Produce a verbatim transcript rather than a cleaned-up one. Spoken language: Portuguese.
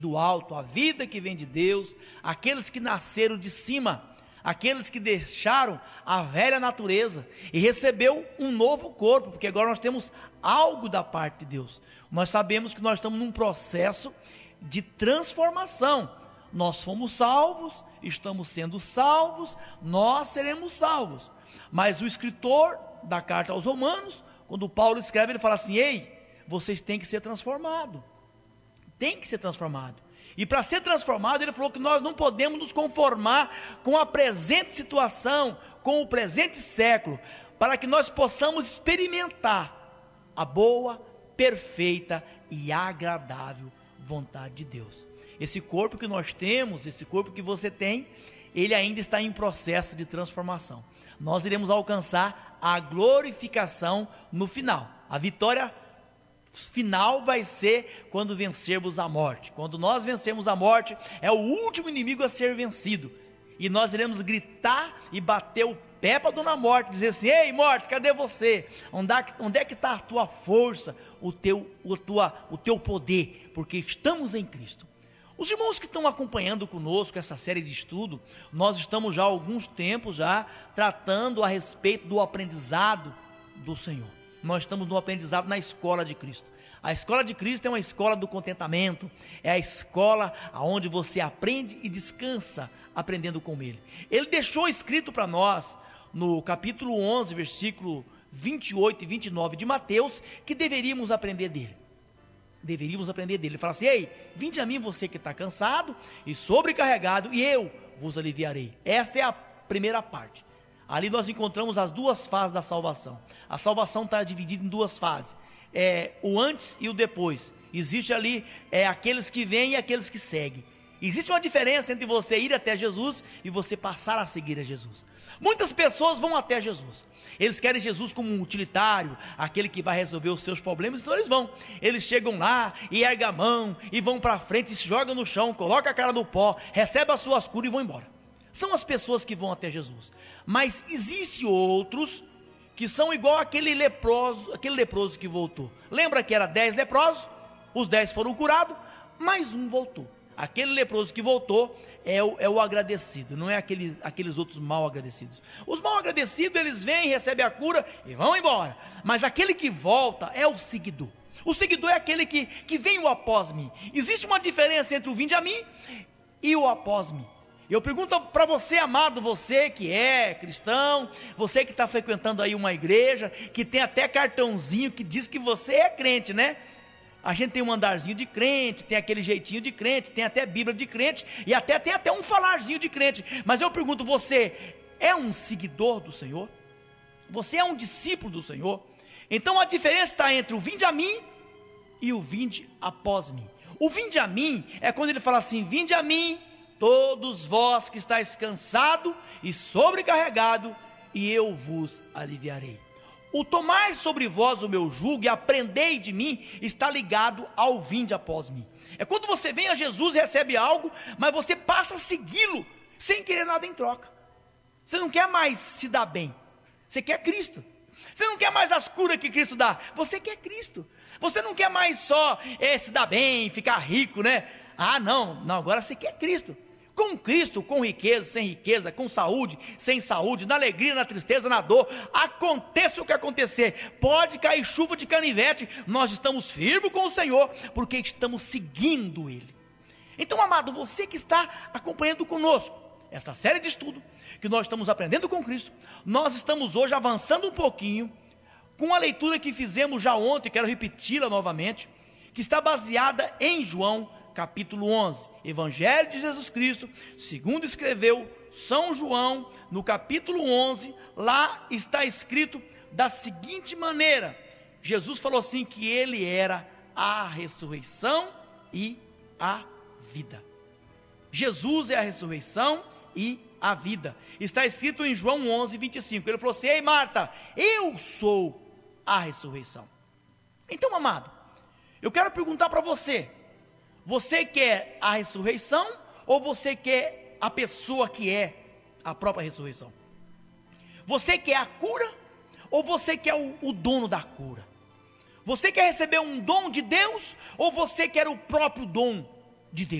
do alto, a vida que vem de Deus, aqueles que nasceram de cima, aqueles que deixaram a velha natureza e recebeu um novo corpo, porque agora nós temos algo da parte de Deus. Nós sabemos que nós estamos num processo de transformação. Nós fomos salvos, estamos sendo salvos, nós seremos salvos. Mas o escritor da carta aos Romanos, quando Paulo escreve, ele fala assim: ei, vocês têm que ser transformados. Tem que ser transformado. E para ser transformado, ele falou que nós não podemos nos conformar com a presente situação, com o presente século, para que nós possamos experimentar a boa, perfeita e agradável vontade de Deus. Esse corpo que nós temos, esse corpo que você tem, ele ainda está em processo de transformação. Nós iremos alcançar a glorificação no final. A vitória final vai ser quando vencermos a morte. Quando nós vencermos a morte, é o último inimigo a ser vencido. E nós iremos gritar e bater o pé para a dona morte, dizer assim: ei, morte, cadê você? Onde é, onde é que está a tua força, o teu, o, tua, o teu poder? Porque estamos em Cristo. Os irmãos que estão acompanhando conosco essa série de estudo, nós estamos já há alguns tempos já tratando a respeito do aprendizado do Senhor. Nós estamos no aprendizado na escola de Cristo. A escola de Cristo é uma escola do contentamento, é a escola onde você aprende e descansa aprendendo com Ele. Ele deixou escrito para nós, no capítulo onze, versículo vinte e oito e vinte e nove de Mateus, que deveríamos aprender dele. Deveríamos aprender dele. Ele fala assim: ei, vinde a mim você que está cansado e sobrecarregado, e eu vos aliviarei. Esta é a primeira parte. Ali nós encontramos as duas fases da salvação. A salvação está dividida em duas fases, é, o antes e o depois. Existe ali é, aqueles que vêm e aqueles que seguem. Existe uma diferença entre você ir até Jesus e você passar a seguir a Jesus. Muitas pessoas vão até Jesus, eles querem Jesus como um utilitário, aquele que vai resolver os seus problemas, então eles vão, eles chegam lá e erguem a mão, e vão para frente, e se jogam no chão, colocam a cara no pó, recebem as suas curas e vão embora. São as pessoas que vão até Jesus. Mas existe outros que são igual aquele leproso, aquele leproso que voltou. Lembra que era dez leprosos? Os dez foram curados, mais um voltou. Aquele leproso que voltou é o, é o agradecido, não é aquele, aqueles outros mal agradecidos. Os mal agradecidos, eles vêm, recebem a cura e vão embora. Mas aquele que volta é o seguidor. O seguidor é aquele que, que vem o após mim. Existe uma diferença entre o vinde a mim e o após mim. Eu pergunto para você, amado, você que é cristão, você que está frequentando aí uma igreja, que tem até cartãozinho que diz que você é crente, né? A gente tem um andarzinho de crente, tem aquele jeitinho de crente, tem até Bíblia de crente, e até tem até um falarzinho de crente. Mas eu pergunto, você é um seguidor do Senhor? Você é um discípulo do Senhor? Então a diferença está entre o vinde a mim e o vinde após mim. O vinde a mim é quando ele fala assim: vinde a mim, todos vós que estáis cansado e sobrecarregado, e eu vos aliviarei. O tomar sobre vós o meu jugo e aprendei de mim está ligado ao vinde após mim. É quando você vem a Jesus e recebe algo, mas você passa a segui-lo sem querer nada em troca. Você não quer mais se dar bem, você quer Cristo. Você não quer mais as curas que Cristo dá, você quer Cristo. Você não quer mais só é, se dar bem, ficar rico, né? Ah não, não, agora você quer Cristo. Com Cristo, com riqueza, sem riqueza, com saúde, sem saúde, na alegria, na tristeza, na dor, aconteça o que acontecer, pode cair chuva de canivete, nós estamos firmes com o Senhor, porque estamos seguindo Ele. Então, amado, você que está acompanhando conosco esta série de estudo, que nós estamos aprendendo com Cristo, nós estamos hoje avançando um pouquinho, com a leitura que fizemos já ontem, quero repeti-la novamente, que está baseada em João, capítulo onze, Evangelho de Jesus Cristo, segundo escreveu São João, no capítulo onze, lá está escrito da seguinte maneira: Jesus falou assim que Ele era a ressurreição e a vida. Jesus é a ressurreição e a vida. Está escrito em João onze, vinte e cinco, Ele falou assim: ei Marta, eu sou a ressurreição. Então, amado, eu quero perguntar para você: você quer a ressurreição ou você quer a pessoa que é a própria ressurreição? Você quer a cura ou você quer o, o dono da cura? Você quer receber um dom de Deus ou você quer o próprio dom de Deus.